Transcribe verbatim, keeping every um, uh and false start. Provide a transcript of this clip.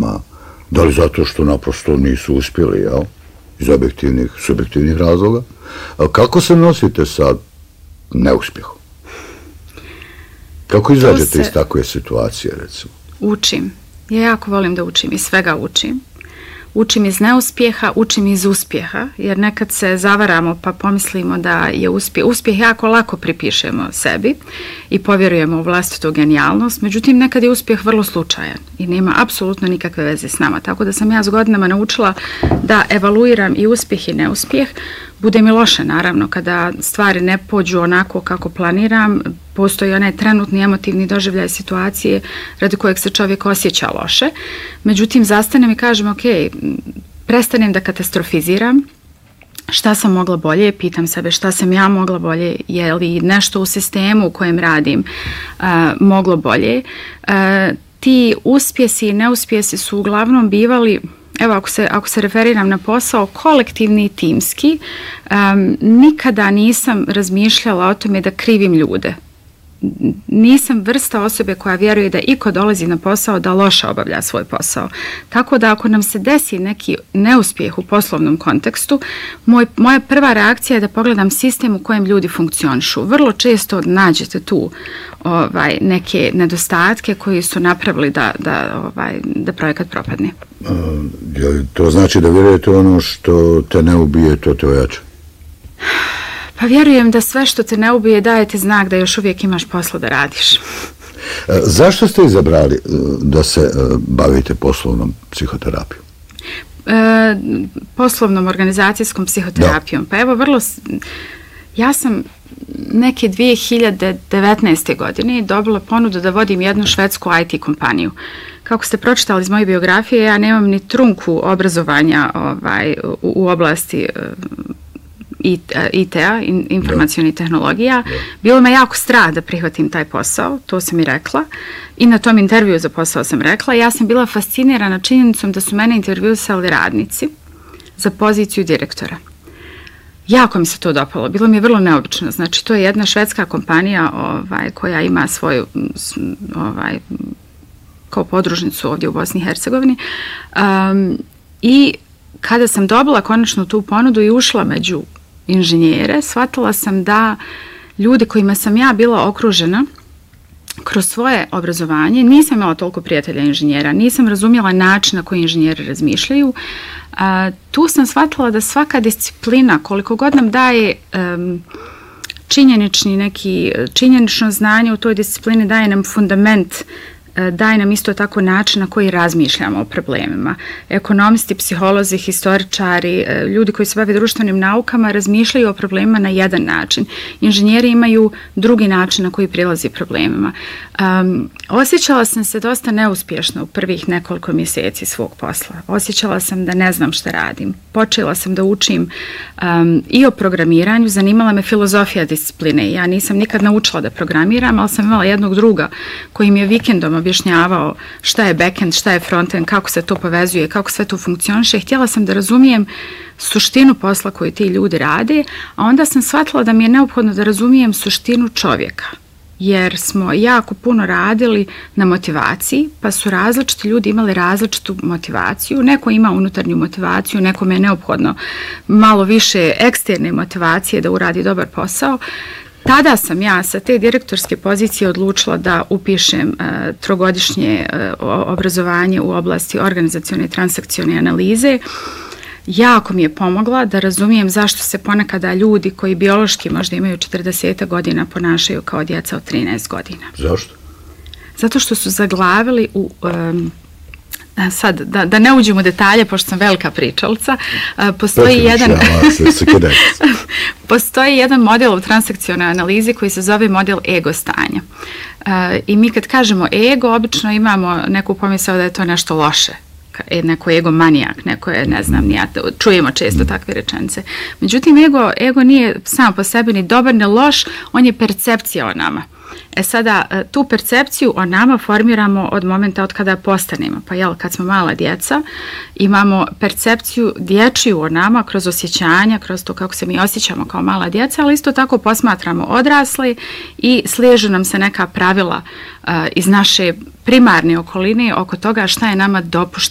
godinama, da li zato što naprosto nisu uspjeli, jel? Iz objektivnih, subjektivnih razloga. Kako se nosite sa neuspjehom? Kako izađete se... iz takve situacije, recimo? Učim. Ja jako volim da učim i svega učim. Učim iz neuspjeha, učim iz uspjeha, jer nekad se zavaramo pa pomislimo da je uspjeh, uspjeh jako lako pripišemo sebi i povjerujemo u vlastitu genijalnost, međutim nekad je uspjeh vrlo slučajan i nema apsolutno nikakve veze s nama, tako da sam ja s godinama naučila da evaluiram i uspjeh i neuspjeh. Bude mi loše, naravno, kada stvari ne pođu onako kako planiram, postoji onaj trenutni emotivni doživljaj situacije radi kojeg se čovjek osjeća loše. Međutim, zastanem i kažem, ok, prestanem da katastrofiziram, šta sam mogla bolje, pitam sebe šta sam ja mogla bolje, je li nešto u sistemu u kojem radim uh, moglo bolje. Uh, ti uspjesi i neuspjesi su uglavnom bivali, evo ako se, ako se referiram na posao, kolektivni i timski, um, nikada nisam razmišljala o tome da krivim ljude. Nisam vrsta osobe koja vjeruje da iko dolazi na posao da loše obavlja svoj posao. Tako da ako nam se desi neki neuspjeh u poslovnom kontekstu, moj, moja prva reakcija je da pogledam sistem u kojem ljudi funkcionišu. Vrlo često nađete tu ovaj, neke nedostatke koji su napravili da, da, ovaj, da projekat propadne. A, to znači da vjerujete ono što te ne ubije, to te ojača? Pa vjerujem da sve što te ne ubije daje ti znak da još uvijek imaš posla da radiš. Zašto ste izabrali da se bavite poslovnom psihoterapijom? E, poslovnom organizacijskom psihoterapijom. Da. Pa evo vrlo... Ja sam neke dvije hiljade devetnaeste. godine dobila ponudu da vodim jednu švedsku I T kompaniju. Kako ste pročitali iz moje biografije, ja nemam ni trunku obrazovanja ovaj, u, u oblasti I T-a, informacijonih tehnologija. Bilo me jako strah da prihvatim taj posao, to sam i rekla. I na tom intervju za posao sam rekla. Ja sam bila fascinirana činjenicom da su mene intervjuisali radnici za poziciju direktora. Jako mi se to dopalo, bilo mi je vrlo neobično. Znači, to je jedna švedska kompanija ovaj, koja ima svoju ovaj, kao podružnicu ovdje u Bosni i Hercegovini. Um, I kada sam dobila konačno tu ponudu i ušla među inženjere, shvatila sam da ljudi kojima sam ja bila okružena kroz svoje obrazovanje, nisam imala toliko prijatelja inženjera, nisam razumjela način na koji inženjeri razmišljaju. A, tu sam shvatila da svaka disciplina, koliko god nam daje um, činjenični neki, činjenično znanje u toj disciplini, daje nam fundament, daje nam isto tako način na koji razmišljamo o problemima. Ekonomisti, psiholozi, historičari, ljudi koji se bave društvenim naukama razmišljaju o problemima na jedan način. Inženjeri imaju drugi način na koji prilazi problemima. Um, osjećala sam se dosta neuspješno u prvih nekoliko mjeseci svog posla. Osjećala sam da ne znam šta radim. Počela sam da učim um, i o programiranju, zanimala me filozofija discipline. Ja nisam nikad naučila da programiram, ali sam imala jednog druga koji mi je vikendom objašnjavao šta je backend, šta je frontend, kako se to povezuje, kako sve to funkcioniše. Htjela sam da razumijem suštinu posla koju ti ljudi rade, a onda sam shvatila da mi je neophodno da razumijem suštinu čovjeka. Jer smo jako puno radili na motivaciji, pa su različiti ljudi imali različitu motivaciju. Neko ima unutarnju motivaciju, nekome je neophodno malo više eksterne motivacije da uradi dobar posao. Tada sam ja sa te direktorske pozicije odlučila da upišem uh, trogodišnje uh, obrazovanje u oblasti organizacione i transakcione analize. Jako mi je pomogla da razumijem zašto se ponekada ljudi koji biološki možda imaju četrdeset godina ponašaju kao djeca od trinaest godina. Zašto? Zato što su zaglavili u... Um, sad, da, da ne uđem u detalje, pošto sam velika pričalca, postoji jedan, postoji jedan model u transakcionoj analizi koji se zove model ego stanja. I mi kad kažemo ego, obično imamo neku pomisao da je to nešto loše. Neko ego manijak, neko je, ne znam, nija, čujemo često takve rečenice. Međutim, ego, ego nije sam po sebi ni dobar, ni loš, on je percepcija o nama. E sada, tu percepciju o nama formiramo od momenta od kada postanemo. Pa jel, kad smo mala djeca, imamo percepciju dječju o nama kroz osjećanja, kroz to kako se mi osjećamo kao mala djeca, ali isto tako posmatramo odrasli i sliježu nam se neka pravila uh, iz naše primarne okoline oko toga šta je nama dopušteno